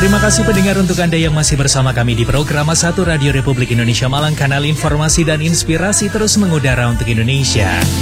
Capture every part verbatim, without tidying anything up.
Terima kasih pendengar untuk Anda yang masih bersama kami di program satu Radio Republik Indonesia Malang, kanal informasi dan inspirasi terus mengudara untuk Indonesia.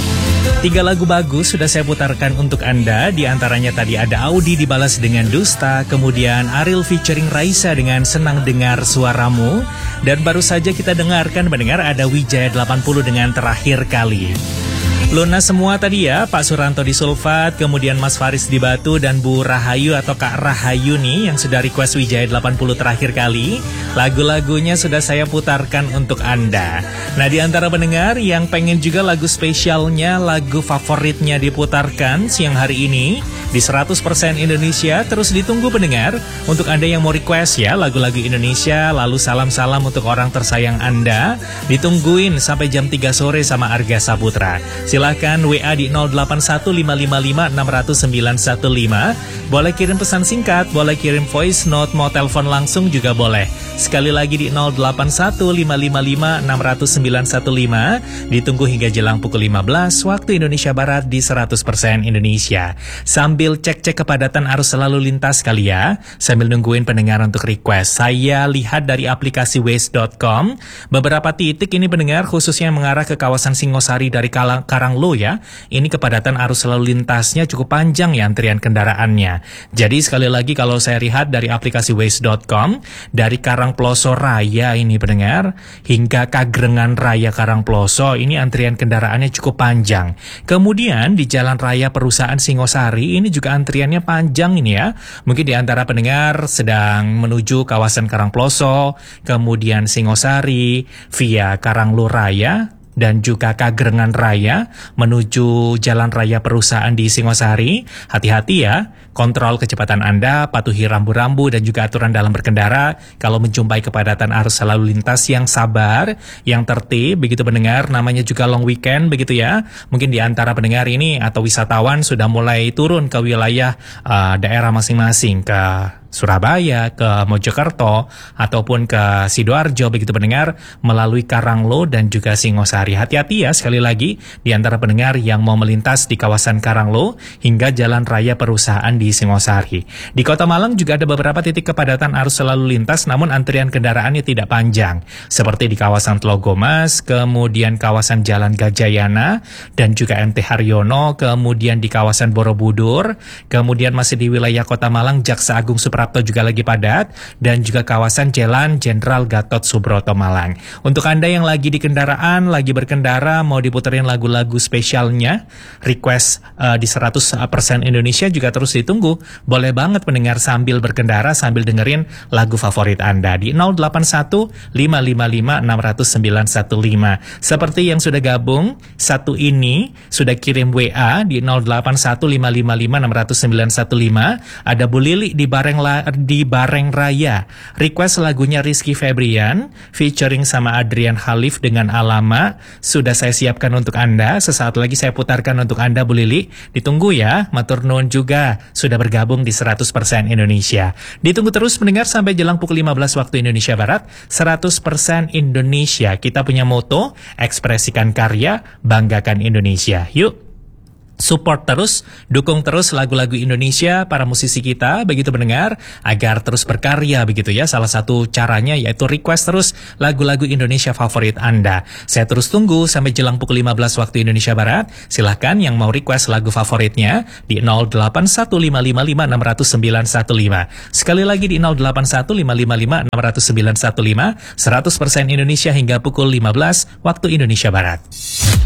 Tiga lagu bagus sudah saya putarkan untuk Anda. Di antaranya tadi ada Audi dibalas dengan Dusta, kemudian Ariel featuring Raisa dengan Senang Dengar Suaramu, dan baru saja kita dengarkan mendengar ada Wijaya delapan puluh dengan Terakhir Kali. Lunas semua tadi ya, Pak Suranto di Sulfat, kemudian Mas Faris di Batu, dan Bu Rahayu atau Kak Rahayu nih yang sudah request Wijaya delapan puluh Terakhir Kali. Lagu-lagunya sudah saya putarkan untuk Anda. Nah, di antara pendengar yang pengen juga lagu spesialnya, lagu favoritnya diputarkan siang hari ini di seratus persen Indonesia, terus ditunggu pendengar untuk Anda yang mau request ya lagu-lagu Indonesia, lalu salam-salam untuk orang tersayang Anda. Ditungguin sampai jam tiga sore sama Arga Saputra. Silahkan W A di nol delapan satu lima lima lima enam nol nol sembilan satu lima. Boleh kirim pesan singkat, boleh kirim voice note, mau telepon langsung juga boleh. Sekali lagi di nol delapan satu lima lima lima enam nol nol sembilan satu lima. Ditunggu hingga jelang pukul lima belas waktu Indonesia Barat di seratus persen Indonesia. Sambil cek-cek kepadatan arus lalu lintas kali ya, sambil nungguin pendengar untuk request. Saya lihat dari aplikasi waze dot com, beberapa titik ini pendengar khususnya mengarah ke kawasan Singosari dari Kalang Karanglo ya. Ini kepadatan arus lalu lintasnya cukup panjang ya antrian kendaraannya. Jadi sekali lagi kalau saya lihat dari aplikasi waze dot com, dari Karangploso Raya ini pendengar hingga Kagrengan Raya Karangploso ini antrian kendaraannya cukup panjang. Kemudian di Jalan Raya Perusahaan Singosari ini juga antriannya panjang ini ya. Mungkin di antara pendengar sedang menuju kawasan Karangploso, kemudian Singosari via Karanglo Raya, dan juga Kagrengan Raya menuju Jalan Raya Perusahaan di Singosari. Hati-hati ya, kontrol kecepatan Anda, patuhi rambu-rambu dan juga aturan dalam berkendara. Kalau menjumpai kepadatan arus lalu lintas, yang sabar, yang tertib, begitu pendengar. Namanya juga long weekend begitu ya. Mungkin di antara pendengar ini atau wisatawan sudah mulai turun ke wilayah uh, daerah masing-masing, ke Surabaya, ke Mojokerto, ataupun ke Sidoarjo begitu pendengar, melalui Karanglo dan juga Singosari. Hati-hati ya sekali lagi di antara pendengar yang mau melintas di kawasan Karanglo hingga Jalan Raya Perusahaan di Singosari. Di Kota Malang juga ada beberapa titik kepadatan arus lalu lintas, namun antrian kendaraannya tidak panjang, seperti di kawasan Tlogomas, kemudian kawasan Jalan Gajayana, dan juga M T Haryono, kemudian di kawasan Borobudur, kemudian masih di wilayah Kota Malang, Jaksa Agung Suprapto juga lagi padat, dan juga kawasan Jalan Jenderal Gatot Subroto Malang. Untuk Anda yang lagi di kendaraan, lagi berkendara, mau diputerin lagu-lagu spesialnya, request uh, di seratus persen Indonesia juga terus ditunggu. Boleh banget pendengar sambil berkendara, sambil dengerin lagu favorit Anda di nol delapan satu lima lima lima enam nol nol sembilan satu lima. Seperti yang sudah gabung, satu ini sudah kirim W A di nol delapan satu lima lima lima enam nol nol sembilan satu lima. Ada Bu Lili di Bareng di Bareng Raya, request lagunya Rizky Febrian featuring sama Adrian Khalif dengan Alama. Sudah saya siapkan untuk Anda, sesaat lagi saya putarkan untuk Anda Bu Lili. Ditunggu ya, matur nuwun juga sudah bergabung di seratus persen Indonesia. Ditunggu terus mendengar sampai jelang pukul lima belas waktu Indonesia Barat. Seratus persen Indonesia, kita punya moto, ekspresikan karya, banggakan Indonesia. Yuk support terus, dukung terus lagu-lagu Indonesia, para musisi kita, begitu pendengar, agar terus berkarya begitu ya. Salah satu caranya yaitu request terus lagu-lagu Indonesia favorit Anda. Saya terus tunggu sampai jelang pukul lima belas waktu Indonesia Barat. Silahkan yang mau request lagu favoritnya di nol delapan satu lima lima lima enam nol nol sembilan satu lima. Sekali lagi di nol delapan satu lima lima lima enam nol nol sembilan satu lima. seratus persen Indonesia hingga pukul lima belas waktu Indonesia Barat.